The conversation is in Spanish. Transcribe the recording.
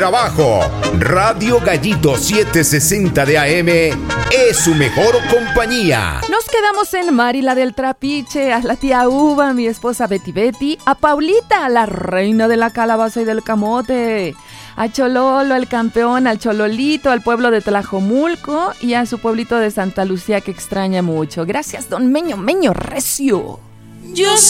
Trabajo. Radio Gallito 760 de AM es su mejor compañía. Nos quedamos en Mari, la del trapiche, a la tía Uva, mi esposa Betty, a Paulita, la reina de la calabaza y del camote, a Chololo, el campeón, al Chololito, al pueblo de Tlajomulco y a su pueblito de Santa Lucía que extraña mucho. Gracias, don Meño Recio. Yo